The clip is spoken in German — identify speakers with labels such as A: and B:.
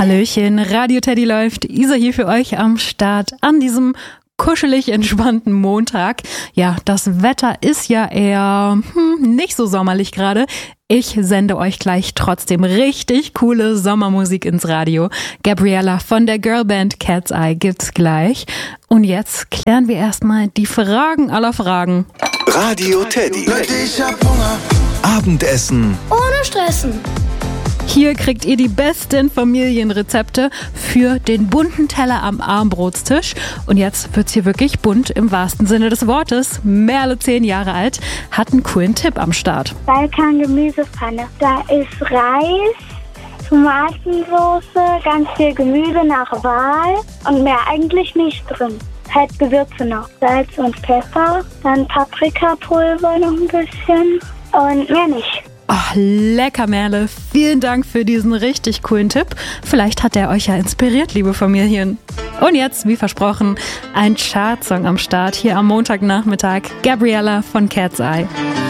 A: Hallöchen, Radio Teddy läuft. Isa hier für euch am Start an diesem kuschelig entspannten Montag. Ja, das Wetter ist ja eher nicht so sommerlich gerade. Ich sende euch gleich trotzdem richtig coole Sommermusik ins Radio. Gabriella von der Girlband Cat's Eye gibt's gleich. Und jetzt klären wir erstmal die Fragen aller Fragen.
B: Radio Teddy.
C: Leute, ich hab Hunger.
B: Abendessen.
D: Ohne Stressen.
A: Hier kriegt ihr die besten Familienrezepte für den bunten Teller am Abendbrotstisch. Und jetzt wird's hier wirklich bunt im wahrsten Sinne des Wortes. Merle, 10 Jahre alt, hat einen coolen Tipp am Start.
D: Balkan-Gemüsepfanne. Da ist Reis, Tomatensauce, ganz viel Gemüse nach Wahl und mehr eigentlich nicht drin. Halt Gewürze noch. Salz und Pfeffer, dann Paprikapulver noch ein bisschen und mehr nicht.
A: Oh, lecker, Merle. Vielen Dank für diesen richtig coolen Tipp. Vielleicht hat er euch ja inspiriert, liebe Familien. Und jetzt, wie versprochen, ein Chartsong am Start hier am Montagnachmittag. Gabriella von Cat's Eye.